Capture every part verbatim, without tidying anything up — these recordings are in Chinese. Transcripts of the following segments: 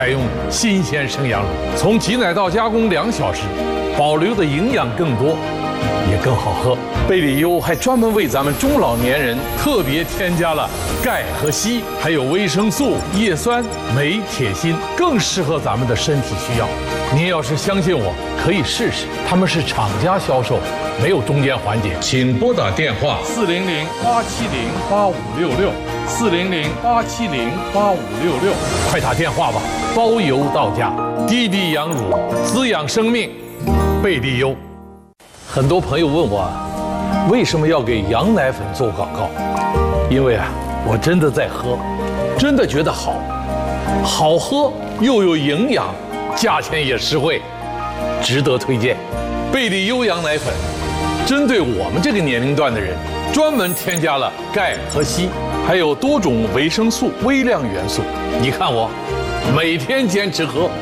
采用新鲜生羊乳，从挤奶到加工两小时，保留的营养更多，也更好喝。贝里优还专门为咱们中老年人特别添加了钙和硒，还有维生素、叶酸、镁、铁、锌，更适合咱们的身体需要。您要是相信我，可以试试。他们是厂家销售，没有中间环节。请拨打电话四零零八七零八五六六四零零八七零八五六六，快打电话吧，包邮到家。滴滴羊乳，滋养生命，贝利优。很多朋友问我，为什么要给羊奶粉做广告？因为啊，我真的在喝，真的觉得好，好喝又有营养，价钱也实惠，值得推荐。贝利优羊奶粉针对我们这个年龄段的人，专门添加了钙和硒，还有多种维生素、微量元素。你看我，每天坚持喝。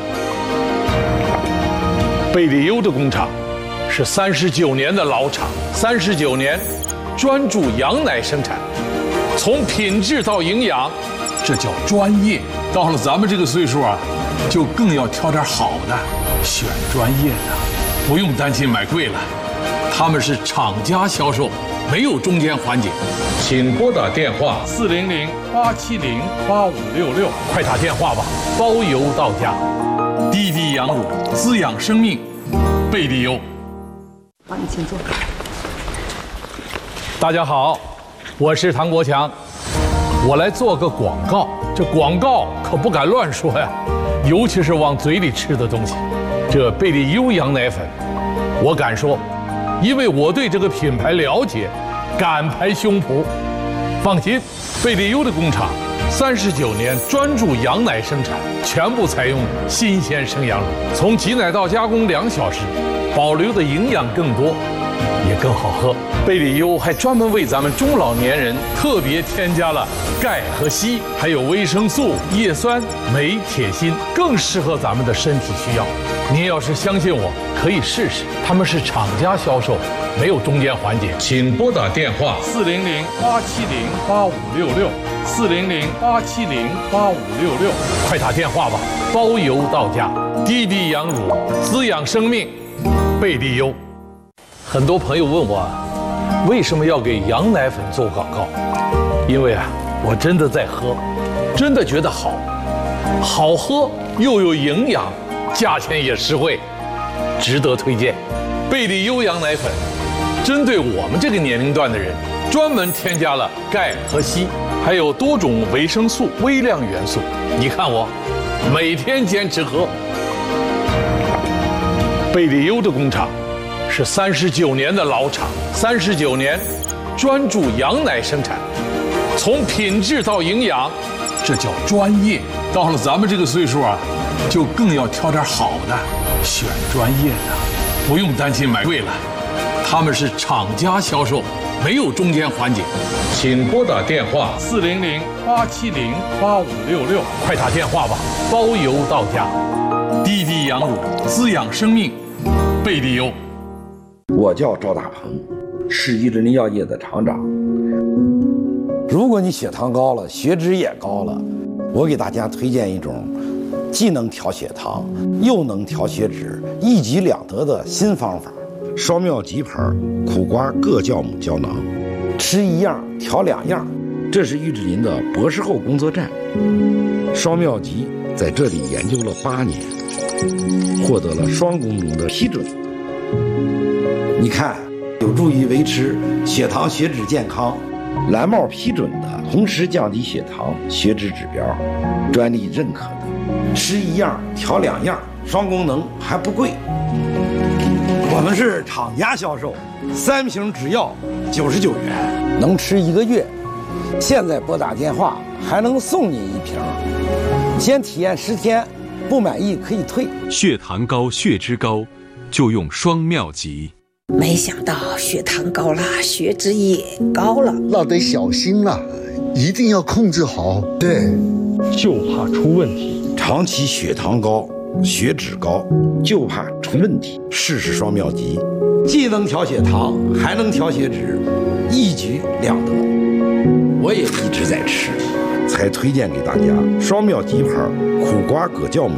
贝利优的工厂是三十九年的老厂，三十九年专注羊奶生产，从品质到营养，这叫专业。到了咱们这个岁数啊，就更要挑点好的，选专业的，不用担心买贵了。他们是厂家销售，没有中间环节。请拨打电话四零零八七零八五六六，快打电话吧，包邮到家。滴滴羊乳，滋养生命，贝利优。 好，你请坐。 大家好，我是唐国强，我来做个广告。这广告可不敢乱说呀，尤其是往嘴里吃的东西。这贝利优羊奶粉，我敢说，因为我对这个品牌了解，敢拍胸脯。放心，贝利优的工厂三十九年专注羊奶生产，全部采用新鲜生羊乳，从挤奶到加工两小时，保留的营养更多，也更好喝。贝利优还专门为咱们中老年人特别添加了钙和硒，还有维生素、叶酸、镁、铁、锌，更适合咱们的身体需要。您要是相信我，可以试试。他们是厂家销售，没有中间环节。请拨打电话四零零八七零八五六六四零零八七零八五六六，快打电话吧，包邮到家。滴滴羊乳，滋养生命，贝利优。很多朋友问我，为什么要给羊奶粉做广告？因为啊，我真的在喝，真的觉得好，好喝又有营养，价钱也实惠，值得推荐。贝利优羊奶粉针对我们这个年龄段的人，专门添加了钙和硒，还有多种维生素、微量元素。你看我，每天坚持喝。贝利优的工厂是三十九年的老厂，三十九年专注羊奶生产，从品质到营养，这叫专业。到了咱们这个岁数啊，就更要挑点好的，选专业的，不用担心买贵了。他们是厂家销售，没有中间环节。请拨打电话四零零八七零八五六六，快打电话吧，包邮到家。滴滴羊乳，滋养生命，贝利优。 我叫赵大鹏，是伊之林药业的厂长。如果你血糖高了，血脂也高了，我给大家推荐一种既能调血糖又能调血脂，一举两得的新方法——双妙吉牌苦瓜各酵母胶囊。吃一样调两样，这是玉之林的博士后工作站。双妙吉在这里研究了八年，获得了双功能的批准。你看，有助于维持血糖血脂健康，蓝帽批准的，同时降低血糖血脂指标，专利认可的。吃一样调两样，双功能还不贵。我们是厂家销售，三瓶只要九十九元，能吃一个月。现在拨打电话还能送你一瓶，先体验十天，不满意可以退。 血糖高、血脂高，就用双妙吉。 没想到血糖高了，血脂也高了， 那得小心了，一定要控制好。对， 就怕出问题。 长期血糖高、血脂高，就怕出问题。试试双妙吉，既能调血糖，还能调血脂，一举两得。我也一直在吃， 才推荐给大家双苗鸡牌苦瓜葛酵母。